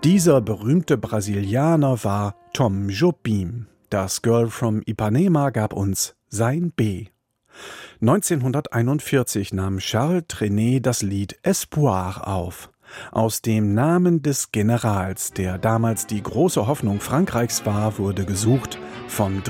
Dieser berühmte Brasilianer war Tom Jobim. Das Girl from Ipanema gab uns sein B. 1941 nahm Charles Trenet das Lied Espoir auf. Aus dem Namen des Generals, der damals die große Hoffnung Frankreichs war, wurde gesucht vom